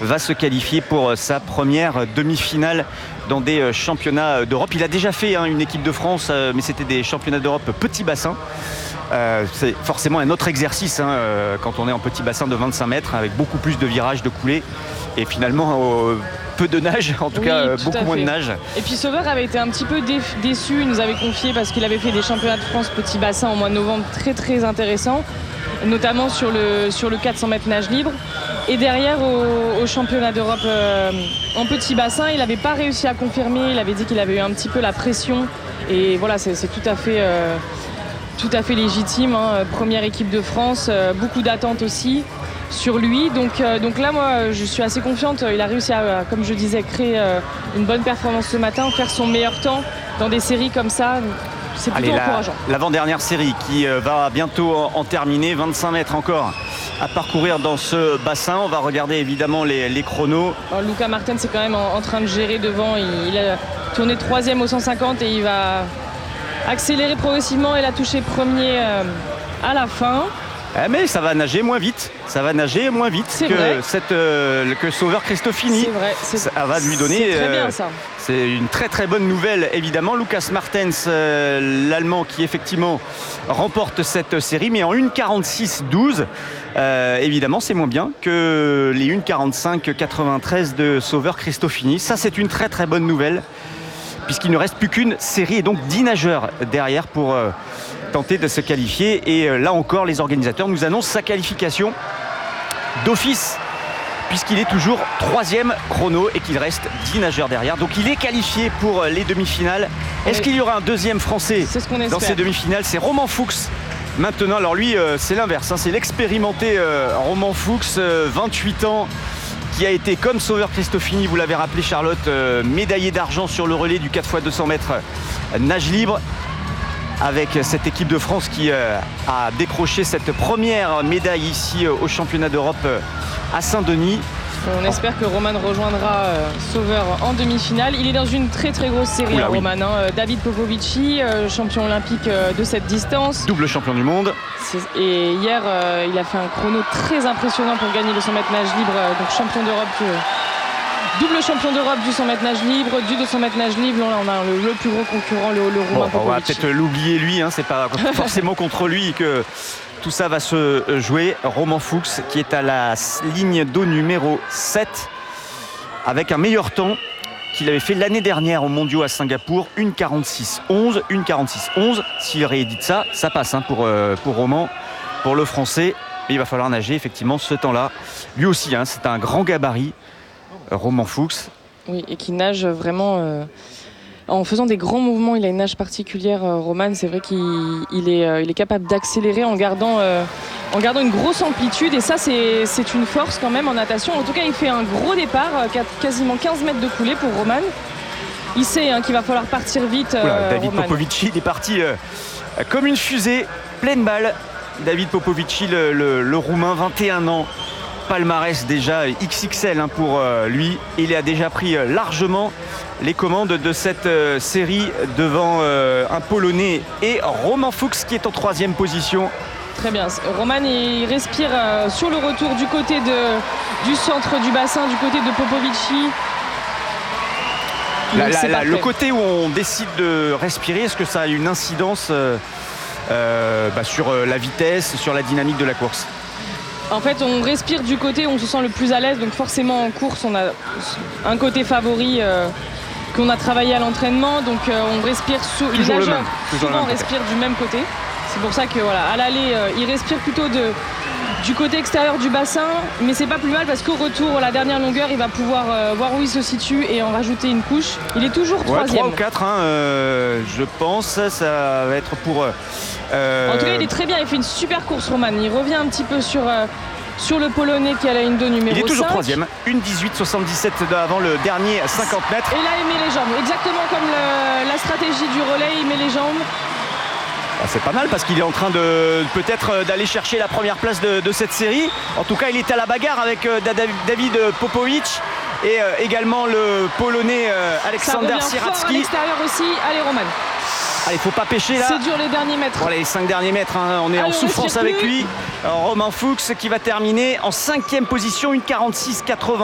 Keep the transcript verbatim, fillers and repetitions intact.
va se qualifier pour sa première demi-finale dans des championnats d'Europe. Il a déjà fait hein, une équipe de France, euh, mais c'était des championnats d'Europe petit bassin. Euh, c'est forcément un autre exercice hein, euh, quand on est en petit bassin de vingt-cinq mètres avec beaucoup plus de virages, de coulées et finalement euh, peu de nage, en tout oui, cas tout beaucoup moins de nage. Et puis Sauveur avait été un petit peu déçu, il nous avait confié parce qu'il avait fait des championnats de France petit bassin en mois de novembre très très intéressants, notamment sur le, sur le quatre cents mètres nage libre. Et derrière au, au championnat d'Europe euh, en petit bassin, il n'avait pas réussi à confirmer, il avait dit qu'il avait eu un petit peu la pression et voilà, c'est, c'est tout à fait... Euh, tout à fait légitime, hein. Première équipe de France, euh, beaucoup d'attentes aussi sur lui. Donc, euh, donc là, moi, je suis assez confiante. Il a réussi à, à comme je disais, créer euh, une bonne performance ce matin, faire son meilleur temps dans des séries comme ça. C'est plutôt Allez, encourageant. La, l'avant-dernière série qui euh, va bientôt en, en terminer, vingt-cinq mètres encore à parcourir dans ce bassin. On va regarder évidemment les, les chronos. Alors, Luca Martens est quand même en, en train de gérer devant. Il, il a tourné troisième au cent cinquante et il va accélérer progressivement. Il a touché premier euh, à la fin. Eh mais ça va nager moins vite, ça va nager moins vite c'est que, vrai. cette, euh, que Sauveur Cristofini. C'est vrai, c'est, ça va lui donner. C'est très bien euh, ça. C'est une très très bonne nouvelle évidemment. Lucas Martens, euh, l'Allemand qui effectivement remporte cette série, mais en une quarante-six douze. Euh, évidemment, c'est moins bien que les une quarante-cinq quatre-vingt-treize de Sauveur Cristofini. Ça, c'est une très très bonne nouvelle, puisqu'il ne reste plus qu'une série et donc dix nageurs derrière pour euh, tenter de se qualifier. Et euh, là encore, les organisateurs nous annoncent sa qualification d'office, puisqu'il est toujours troisième chrono et qu'il reste dix nageurs derrière. Donc il est qualifié pour les demi-finales. Est-ce qu'il y aura un deuxième Français c'est ce qu'on dans ces demi-finales? C'est Romain Fuchs. Maintenant, alors lui, euh, c'est l'inverse, hein, c'est l'expérimenté euh, Romain Fuchs, euh, vingt-huit ans, qui a été, comme Sauveur Cristofini, vous l'avez rappelé Charlotte, euh, médaillé d'argent sur le relais du quatre fois deux cents mètres euh, nage libre, avec cette équipe de France qui euh, a décroché cette première médaille ici euh, au championnat d'Europe euh, à Saint-Denis. On espère que Roman rejoindra euh, Sauveur en demi-finale. Il est dans une très très grosse série, Oula, hein, oui. Roman. Hein. David Popovici, euh, champion olympique euh, de cette distance. Double champion du monde. C'est... Et hier, euh, il a fait un chrono très impressionnant pour gagner le cent mètres nage libre. Euh, donc champion d'Europe, euh, double champion d'Europe du cent mètres nage libre, du deux cents mètres nage libre. Là, on a le, le plus gros concurrent, le, le Romain Bon, on va Popovici. peut-être l'oublier lui, hein, c'est pas forcément contre lui que tout ça va se jouer. Romain Fuchs qui est à la ligne d'eau numéro sept avec un meilleur temps qu'il avait fait l'année dernière aux mondiaux à Singapour, une quarante-six onze. une quarante-six onze, s'il réédite ça, ça passe hein, pour, euh, pour Romain, pour le français. Mais il va falloir nager effectivement ce temps-là. Lui aussi, hein, c'est un grand gabarit, euh, Romain Fuchs. Oui, et qui nage vraiment... Euh... En faisant des grands mouvements, il a une nage particulière, euh, Roman. C'est vrai qu'il il est, euh, il est capable d'accélérer en gardant, euh, en gardant une grosse amplitude. Et ça, c'est, c'est une force quand même en natation. En tout cas, il fait un gros départ, euh, quasiment quinze mètres de coulée pour Roman. Il sait hein, qu'il va falloir partir vite. Euh, Oula, David Roman. Popovici, il est parti euh, comme une fusée, pleine balle. David Popovici, le, le, le Roumain, vingt et un ans. Palmarès déjà X X L hein, pour euh, lui. Il a déjà pris euh, largement les commandes de cette euh, série devant euh, un Polonais et Romain Fuchs qui est en troisième position. Très bien. Roman, il respire euh, sur le retour du côté de, du centre du bassin, du côté de Popovici. La, la, la, le côté où on décide de respirer, est-ce que ça a une incidence euh, euh, bah, sur la vitesse, sur la dynamique de la course? En fait, on respire du côté où on se sent le plus à l'aise. Donc forcément, en course, on a un côté favori euh, qu'on a travaillé à l'entraînement. Donc euh, on respire sous... Toujours les le nageurs, même. Toujours souvent, le même respirent du même côté. C'est pour ça que voilà, à l'aller, euh, il respire plutôt de, du côté extérieur du bassin. Mais c'est pas plus mal parce qu'au retour, à la dernière longueur, il va pouvoir euh, voir où il se situe et en rajouter une couche. Il est toujours ouais, troisième. trois ou quatre, hein, euh, je pense. Ça va être pour... Euh... En tout cas, il est très bien. Il fait une super course, Roman. Il revient un petit peu sur... Euh, Sur le Polonais qui a la ligne de numéro cinq. Il est toujours troisième, une dix-huit soixante-dix-sept avant le dernier cinquante mètres. Et là, il met les jambes, exactement comme le, la stratégie du relais, il met les jambes. Ah, c'est pas mal parce qu'il est en train de peut-être d'aller chercher la première place de, de cette série. En tout cas, il est à la bagarre avec euh, David Popovic et euh, également le Polonais euh, Aleksander Siracki. À l'extérieur aussi, allez Roman. Allez, faut pas pêcher là. C'est dur les derniers mètres. Bon, les cinq derniers mètres, hein, on est allez, en souffrance avec lui. Alors, Romain Fuchs qui va terminer en cinquième position, une quarante-six quatre-vingts.